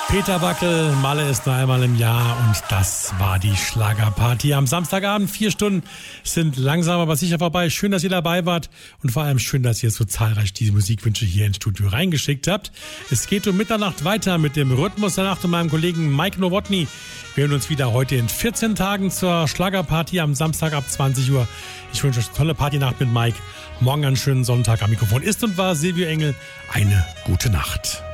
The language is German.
Peter Wackel, Malle ist nur einmal im Jahr und das war die Schlagerparty am Samstagabend. 4 Stunden sind langsam aber sicher vorbei. Schön, dass ihr dabei wart und vor allem schön, dass ihr so zahlreich diese Musikwünsche hier ins Studio reingeschickt habt. Es geht um Mitternacht weiter mit dem Rhythmus der Nacht und meinem Kollegen Mike Nowotny. Wir hören uns wieder heute in 14 Tagen zur Schlagerparty am Samstag ab 20 Uhr. Ich wünsche euch eine tolle Partynacht mit Mike. Morgen einen schönen Sonntag. Am Mikrofon ist und war Silvio Engel. Eine gute Nacht.